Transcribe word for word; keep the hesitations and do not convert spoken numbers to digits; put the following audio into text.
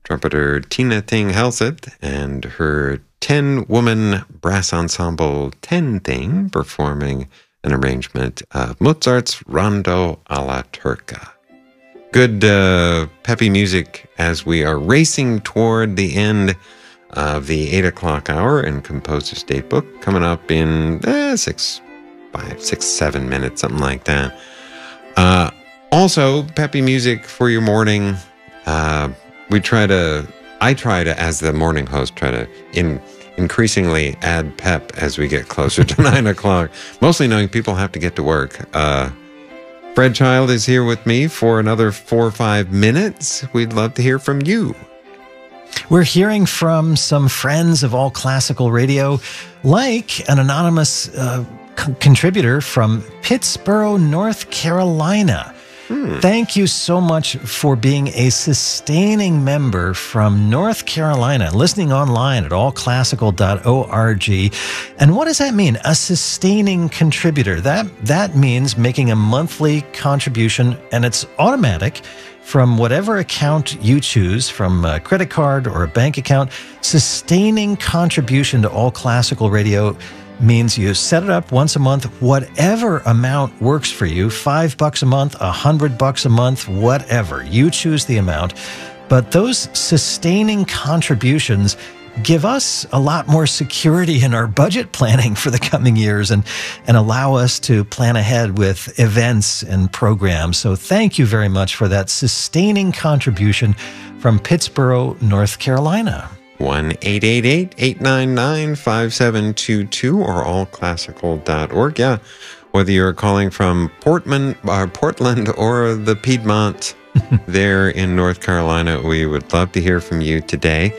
trumpeter Tina Thing Helseth and her ten-woman brass ensemble Ten Thing performing an arrangement of Mozart's Rondo alla Turca. Good uh, peppy music as we are racing toward the end of the eight o'clock hour in Composer's Datebook, coming up in eh, six, five, six, seven minutes, something like that. Uh, also, peppy music for your morning. Uh, we try to, I try to, as the morning host, try to in, increasingly add pep as we get closer to nine o'clock, mostly knowing people have to get to work. Uh, Fred Child is here with me for another four or five minutes. We'd love to hear from you. We're hearing from some friends of All Classical Radio, like an anonymous uh, c- contributor from Pittsboro, North Carolina. Hmm. Thank you so much for being a sustaining member from North Carolina, listening online at all classical dot org. And what does that mean? A sustaining contributor. That, that means making a monthly contribution, and it's automatic from whatever account you choose, from a credit card or a bank account. Sustaining contribution to All Classical Radio means you set it up once a month, whatever amount works for you, five bucks a month, a hundred bucks a month, whatever. You choose the amount. But those sustaining contributions give us a lot more security in our budget planning for the coming years and, and allow us to plan ahead with events and programs. So thank you very much for that sustaining contribution from Pittsboro, North Carolina. one eight eight eight, eight nine nine, five seven two two or all classical dot org. Yeah, whether you're calling from Portman, uh, Portland or the Piedmont there in North Carolina, we would love to hear from you today.